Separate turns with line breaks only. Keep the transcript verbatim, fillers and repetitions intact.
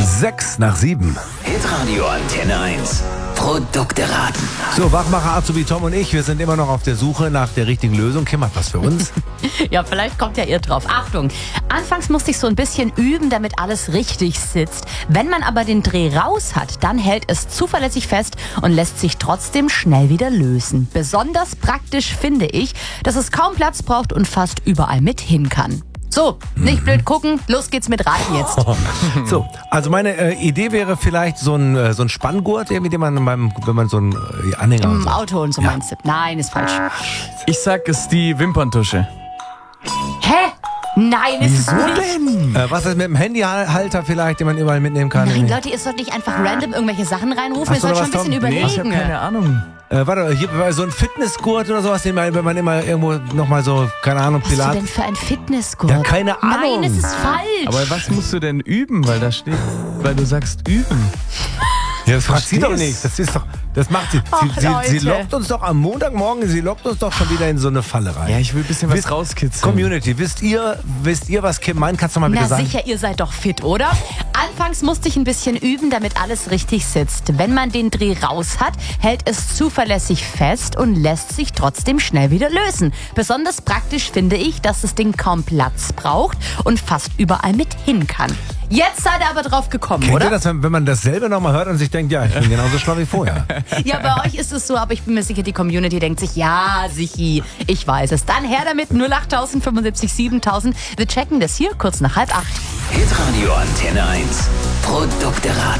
Sechs nach sieben.
Hitradio Antenne eins. Produkte raten.
So, Wachmacher Azubi Tom und ich, wir sind immer noch auf der Suche nach der richtigen Lösung. Kim hat was für uns.
Ja, vielleicht kommt ja ihr drauf. Achtung, anfangs musste ich so ein bisschen üben, damit alles richtig sitzt. Wenn man aber den Dreh raus hat, dann hält es zuverlässig fest und lässt sich trotzdem schnell wieder lösen. Besonders praktisch finde ich, dass es kaum Platz braucht und fast überall mit hin kann. So, nicht blöd gucken, los geht's mit Raten jetzt.
So, also meine äh, Idee wäre vielleicht so ein, äh, so ein Spanngurt, irgendwie, den man beim, wenn man so einen äh, Anhänger und
Im
so.
Auto und so
Ja.
meinst du? Nein, ist falsch.
Ich sag, es ist die Wimperntusche.
Hä? Nein, ist es nicht.
denn? Äh, was ist mit dem Handyhalter vielleicht, den man überall mitnehmen kann?
Nein,
irgendwie?
Leute, ihr sollt nicht einfach random irgendwelche Sachen reinrufen,
Ach
ihr
so,
sollt
oder
schon ein
was,
bisschen
Tom?
Nee, ich habe
überlegen.
keine Ahnung.
Äh, warte, hier war so ein Fitnessgurt oder sowas, den man, wenn man immer irgendwo nochmal so, keine Ahnung,
Was ist
Pilates.
denn für ein Fitnessgurt?
Ja, keine Ahnung.
Nein, es ist falsch.
Aber was musst du denn üben? Weil da steht, weil du sagst üben.
Ja, das fragt sie doch
Versteh's.
nicht. Das ist doch, das macht sie.
Ach,
Sie, sie, sie
Leute.
lockt uns doch am Montagmorgen, sie lockt uns doch schon wieder in so eine Falle rein.
Ja, ich will ein bisschen was
Wisst-
rauskitzeln.
Community, wisst ihr, wisst ihr, was Kim meint? Kannst du mal bitte
Na
sagen?
sicher, ihr seid doch fit, oder? Anfangs musste ich ein bisschen üben, damit alles richtig sitzt. Wenn man den Dreh raus hat, hält es zuverlässig fest und lässt sich trotzdem schnell wieder lösen. Besonders praktisch finde ich, dass das Ding kaum Platz braucht und fast überall mit hin kann. Jetzt seid ihr aber drauf gekommen,
Kennt
oder?
ihr das, wenn, wenn man dasselbe nochmal hört und sich denkt, ja, ich bin genauso schlau wie vorher?
Ja, bei euch ist es so, aber ich bin mir sicher, die Community denkt sich, ja, sichi, ich weiß es. Dann her damit, null acht tausend fünfundsiebzig siebentausend. Wir checken das hier kurz nach halb acht.
Hitradio Antenne eins. Produkte raten.